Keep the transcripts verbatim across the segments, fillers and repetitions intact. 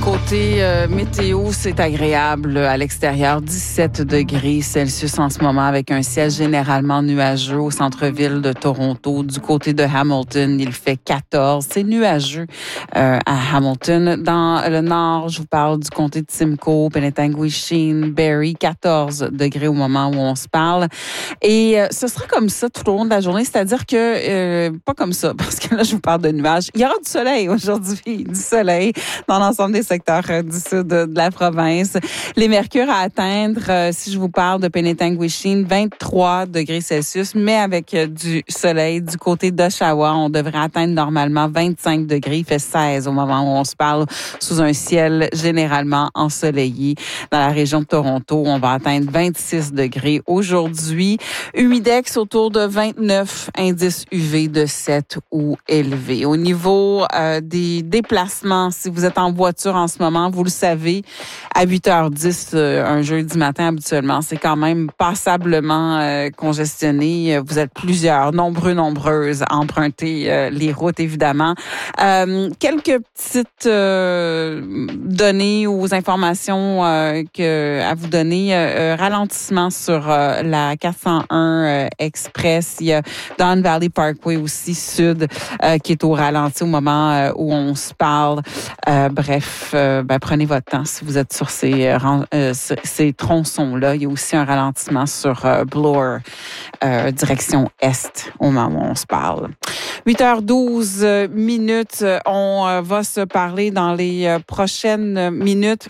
Côté euh, météo, c'est agréable à l'extérieur. dix-sept degrés Celsius en ce moment avec un ciel généralement nuageux au centre-ville de Toronto. Du côté de Hamilton, il fait quatorze. C'est nuageux euh, à Hamilton. Dans le nord, je vous parle du comté de Simcoe, Penetanguishene, Barrie, quatorze degrés au moment où on se parle. Et euh, ce sera comme ça tout au long de la journée, c'est-à-dire que, euh, pas comme ça, parce que là, je vous parle de nuages. Il y aura du soleil aujourd'hui, du soleil dans l'ensemble des secteurs euh, du sud de, de la province. Les mercures à atteindre, euh, si je vous parle de Penetanguishene, vingt-trois degrés Celsius, mais avec euh, du soleil. Du côté d'Oshawa, on devrait atteindre normalement vingt-cinq degrés. Il fait seize au moment où on se parle, sous un ciel généralement ensoleillé. Dans la région de Toronto, on va atteindre vingt-six degrés aujourd'hui. Humidex autour de vingt-neuf, indice U V de sept ou élevé. Au niveau euh, des déplacements, si vous êtes en voiture en ce moment, vous le savez, à huit heures dix, euh, un jeudi matin habituellement, c'est quand même passablement euh, congestionné. Vous êtes plusieurs, nombreux, nombreuses à emprunter euh, les routes, évidemment. Euh, quelques petites euh, données ou informations euh, que, à vous donner. Euh, ralentissement sur euh, la quatre cent un euh, Express. Il y a Don Valley Parkway aussi, sud, euh, qui est au ralenti au moment euh, où on se parle. Euh, bref, euh, ben, prenez votre temps si vous êtes sur ces, euh, ces tronçons-là. Il y a aussi un ralentissement sur euh, Bloor, euh, direction est, au moment où on se parle. huit heures douze minutes, on euh, va se parler dans les euh, prochaines minutes.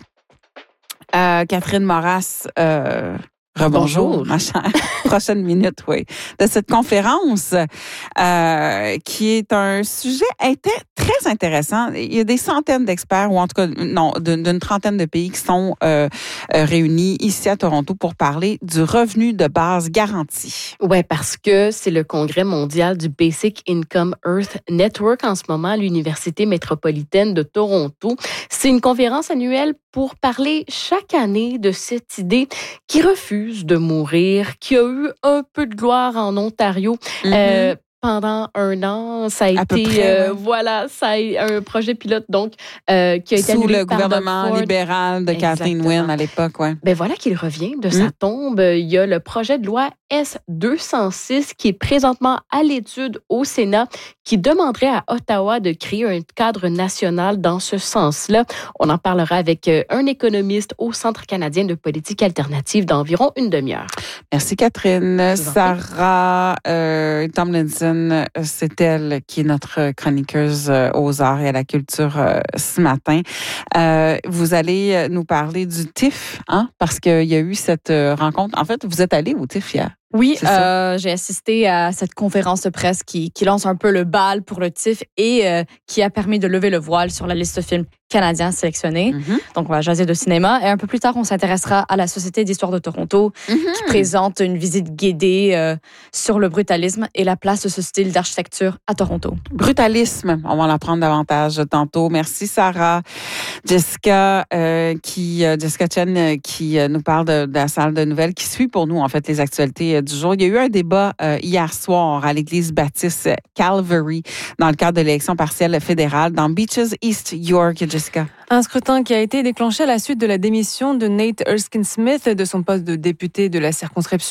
Euh, Catherine Moras, euh, rebonjour, ma chère. Prochaine minute, oui, de cette conférence euh, qui est un sujet était très intéressant. Il y a des centaines d'experts, ou en tout cas, non, d'une, d'une trentaine de pays qui sont euh, réunis ici à Toronto pour parler du revenu de base garanti. Oui, parce que c'est le congrès mondial du Basic Income Earth Network en ce moment à l'Université métropolitaine de Toronto. C'est une conférence annuelle pour parler chaque année de cette idée qui refuse de mourir, qui a eu un peu de gloire en Ontario. Mm-hmm. Euh, pendant un an, ça a à été près, euh, ouais. voilà, ça a été un projet pilote donc euh, qui a été sous annulé le par gouvernement Ford. libéral de Kathleen Wynne à l'époque, ouais. Ben voilà qu'il revient de mm. sa tombe. Il y a le projet de loi S deux cent six qui est présentement à l'étude au Sénat, qui demanderait à Ottawa de créer un cadre national dans ce sens-là. On en parlera avec un économiste au Centre canadien de politique alternative d'environ une demi-heure. Merci Catherine. Sarah euh, Tomlinson, c'est elle qui est notre chroniqueuse aux arts et à la culture euh, ce matin. Euh, vous allez nous parler du T I F, hein, parce qu'il y a eu cette rencontre. En fait, vous êtes allé au T I F hier. Oui, euh, j'ai assisté à cette conférence de presse qui, qui lance un peu le bal pour le T I F et euh, qui a permis de lever le voile sur la liste de films canadiens sélectionnés. Mm-hmm. Donc, on va jaser de cinéma. Et un peu plus tard, on s'intéressera à la Société d'histoire de Toronto, mm-hmm. qui présente une visite guidée euh, sur le brutalisme et la place de ce style d'architecture à Toronto. Brutalisme, on va en apprendre davantage tantôt. Merci Sarah. Jessica, euh, qui, euh, Jessica Chen, euh, qui euh, nous parle de, de la salle de nouvelles, qui suit pour nous, en fait, les actualités euh, du jour. Il y a eu un débat euh, hier soir à l'église baptiste Calvary dans le cadre de l'élection partielle fédérale dans Beaches, East York. Jessica. Un scrutin qui a été déclenché à la suite de la démission de Nate Erskine Smith de son poste de député de la circonscription